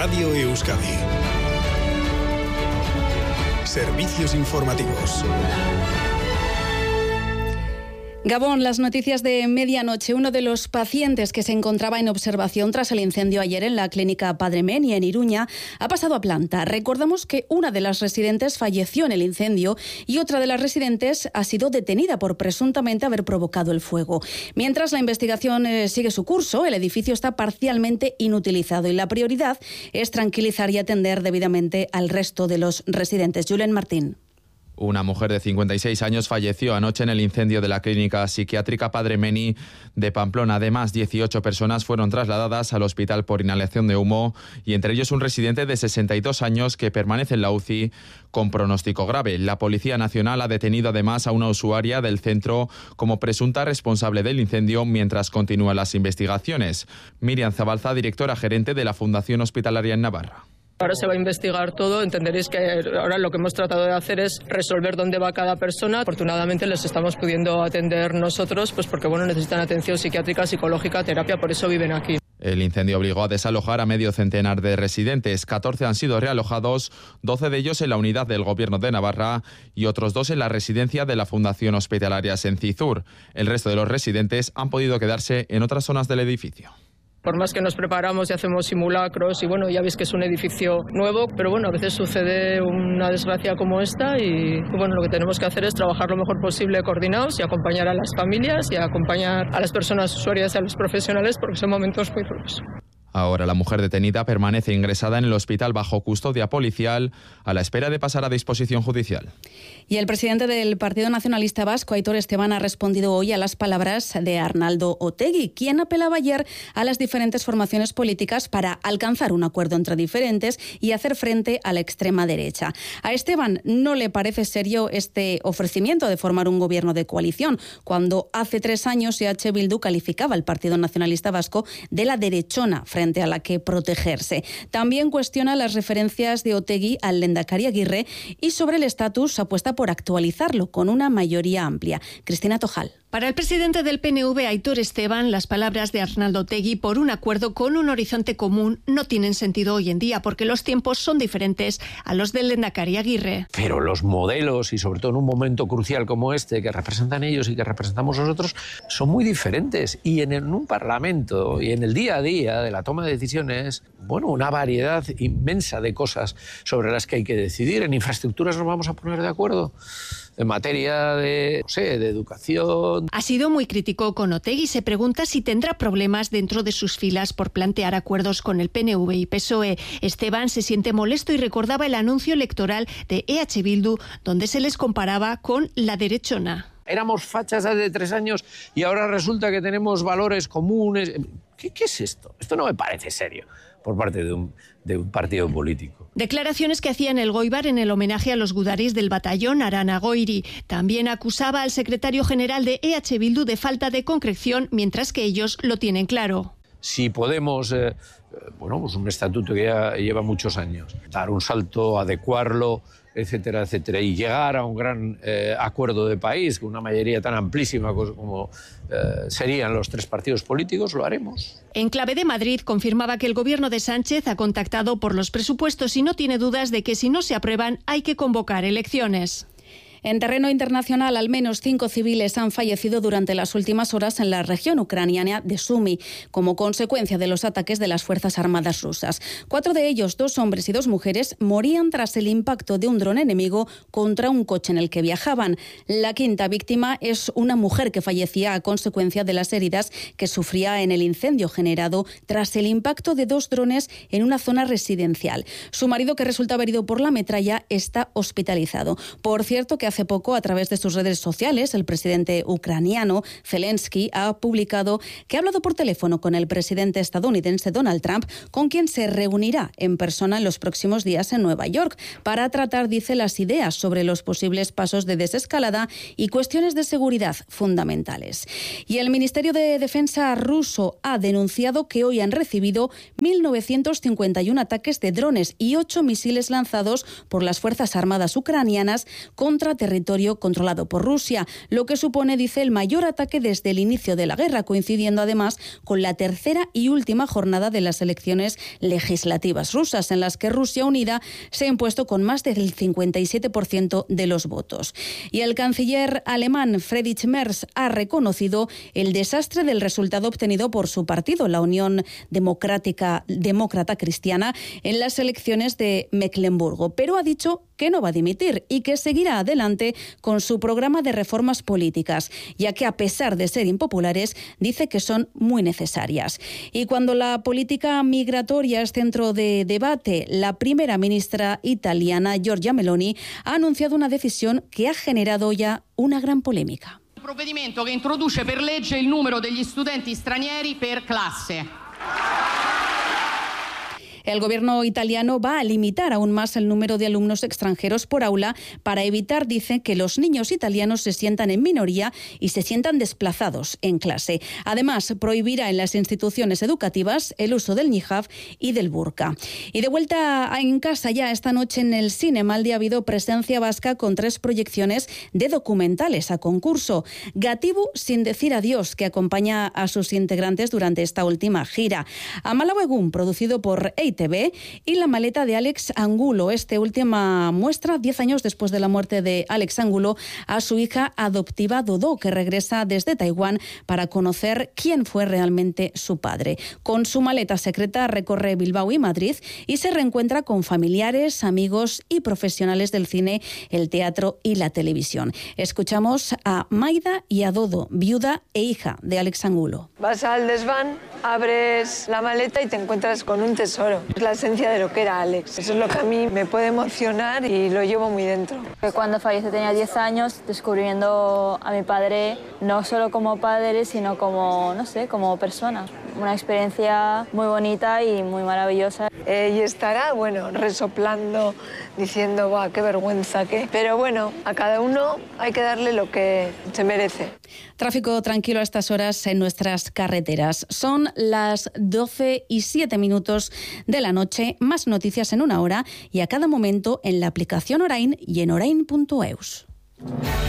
Radio Euskadi. Servicios informativos. Gabón, las noticias de medianoche. Uno de los pacientes que se encontraba en observación tras el incendio ayer en la clínica Padre Meni en Iruña ha pasado a planta. Recordamos que una de las residentes falleció en el incendio y otra de las residentes ha sido detenida por presuntamente haber provocado el fuego. Mientras la investigación sigue su curso, el edificio está parcialmente inutilizado y la prioridad es tranquilizar y atender debidamente al resto de los residentes. Julen Martín. Una mujer de 56 años falleció anoche en el incendio de la clínica psiquiátrica Padre Meni de Pamplona. Además, 18 personas fueron trasladadas al hospital por inhalación de humo y entre ellos un residente de 62 años que permanece en la UCI con pronóstico grave. La Policía Nacional ha detenido además a una usuaria del centro como presunta responsable del incendio mientras continúan las investigaciones. Miriam Zabalza, directora gerente de la Fundación Hospitalaria en Navarra. Ahora se va a investigar todo, entenderéis que ahora lo que hemos tratado de hacer es resolver dónde va cada persona. Afortunadamente les estamos pudiendo atender nosotros, pues porque necesitan atención psiquiátrica, psicológica, terapia, por eso viven aquí. El incendio obligó a desalojar a medio centenar de residentes. 14 han sido realojados, 12 de ellos en la unidad del Gobierno de Navarra y otros 2 en la residencia de la Fundación Hospitalaria Sencizur. El resto de los residentes han podido quedarse en otras zonas del edificio. Por más que nos preparamos y hacemos simulacros y ya veis que es un edificio nuevo, pero a veces sucede una desgracia como esta y lo que tenemos que hacer es trabajar lo mejor posible coordinados y acompañar a las familias y acompañar a las personas usuarias y a los profesionales porque son momentos muy duros. Ahora la mujer detenida permanece ingresada en el hospital bajo custodia policial a la espera de pasar a disposición judicial. Y el presidente del Partido Nacionalista Vasco, Aitor Esteban, ha respondido hoy a las palabras de Arnaldo Otegi, quien apelaba ayer a las diferentes formaciones políticas para alcanzar un acuerdo entre diferentes y hacer frente a la extrema derecha. A Esteban no le parece serio este ofrecimiento de formar un gobierno de coalición, cuando hace 3 años EH Bildu calificaba al Partido Nacionalista Vasco de la derechona frente a la que protegerse. También cuestiona las referencias de Otegi al Lehendakari Aguirre y sobre el estatus apuesta por actualizarlo con una mayoría amplia. Cristina Tojal. Para el presidente del PNV, Aitor Esteban, las palabras de Arnaldo Otegi por un acuerdo con un horizonte común no tienen sentido hoy en día porque los tiempos son diferentes a los del Lehendakari Aguirre. Pero los modelos, y sobre todo en un momento crucial como este, que representan ellos y que representamos nosotros, son muy diferentes. Y en un parlamento y en el día a día de la toma de decisiones, una variedad inmensa de cosas sobre las que hay que decidir. En infraestructuras nos vamos a poner de acuerdo. En materia de educación. Ha sido muy crítico con Otegi y se pregunta si tendrá problemas dentro de sus filas por plantear acuerdos con el PNV y PSOE. Esteban se siente molesto y recordaba el anuncio electoral de EH Bildu, donde se les comparaba con la derechona. Éramos fachas hace 3 años y ahora resulta que tenemos valores comunes. ¿Qué es esto? Esto no me parece serio por parte de un partido político. Declaraciones que hacía en el Goibar en el homenaje a los gudaris del batallón Arana Goiri. También acusaba al secretario general de EH Bildu de falta de concreción, mientras que ellos lo tienen claro. Si podemos, pues un estatuto que ya lleva muchos años, dar un salto, adecuarlo, etcétera, etcétera, y llegar a un gran acuerdo de país con una mayoría tan amplísima como serían los 3 partidos políticos, lo haremos. En clave de Madrid confirmaba que el gobierno de Sánchez ha contactado por los presupuestos y no tiene dudas de que si no se aprueban hay que convocar elecciones. En terreno internacional, al menos 5 civiles han fallecido durante las últimas horas en la región ucraniana de Sumy, como consecuencia de los ataques de las Fuerzas Armadas rusas. 4 de ellos, 2 hombres y 2 mujeres, morían tras el impacto de un dron enemigo contra un coche en el que viajaban. La 5ª víctima es una mujer que fallecía a consecuencia de las heridas que sufría en el incendio generado tras el impacto de 2 drones en una zona residencial. Su marido, que resultaba herido por la metralla, está hospitalizado. Por cierto, que hace poco, a través de sus redes sociales, el presidente ucraniano Zelensky ha publicado que ha hablado por teléfono con el presidente estadounidense Donald Trump, con quien se reunirá en persona en los próximos días en Nueva York para tratar, dice, las ideas sobre los posibles pasos de desescalada y cuestiones de seguridad fundamentales. Y el Ministerio de Defensa ruso ha denunciado que hoy han recibido 1.951 ataques de drones y 8 misiles lanzados por las Fuerzas Armadas ucranianas contra territorio controlado por Rusia, lo que supone, dice, el mayor ataque desde el inicio de la guerra, coincidiendo además con la tercera y última jornada de las elecciones legislativas rusas, en las que Rusia Unida se ha impuesto con más del 57% de los votos. Y el canciller alemán Friedrich Merz ha reconocido el desastre del resultado obtenido por su partido, la Unión Demócrata Cristiana, en las elecciones de Mecklemburgo, pero ha dicho que no va a dimitir y que seguirá adelante con su programa de reformas políticas, ya que a pesar de ser impopulares, dice que son muy necesarias. Y cuando la política migratoria es centro de debate, la primera ministra italiana, Giorgia Meloni, ha anunciado una decisión que ha generado ya una gran polémica. Un provvedimento che introduce per legge il numero degli studenti stranieri per classe. El gobierno italiano va a limitar aún más el número de alumnos extranjeros por aula para evitar, dice, que los niños italianos se sientan en minoría y se sientan desplazados en clase. Además, prohibirá en las instituciones educativas el uso del niqab y del burka. Y de vuelta en casa ya esta noche en el Zinemaldi ha habido presencia vasca con 3 proyecciones de documentales a concurso. Gatibu sin decir adiós, que acompaña a sus integrantes durante esta última gira. Amalau Egun, producido por TV, y La maleta de Alex Angulo. Esta última muestra 10 años después de la muerte de Alex Angulo a su hija adoptiva Dodó, que regresa desde Taiwán para conocer quién fue realmente su padre. Con su maleta secreta recorre Bilbao y Madrid y se reencuentra con familiares, amigos y profesionales del cine, el teatro y la televisión. Escuchamos a Maida y a Dodo, viuda e hija de Alex Angulo. Vas al desván, abres la maleta y te encuentras con un tesoro. Es la esencia de lo que era Alex. Eso es lo que a mí me puede emocionar y lo llevo muy dentro. Cuando falleció tenía 10 años, descubriendo a mi padre no solo como padre, sino como, no sé, como persona. Una experiencia muy bonita y muy maravillosa. Y estará, bueno, resoplando, diciendo, ¡buah, qué vergüenza, qué! Pero bueno, a cada uno hay que darle lo que se merece. Tráfico tranquilo a estas horas en nuestras carreteras. Son las 12:07 de la noche. Más noticias en una hora y a cada momento en la aplicación Orain y en orain.eus.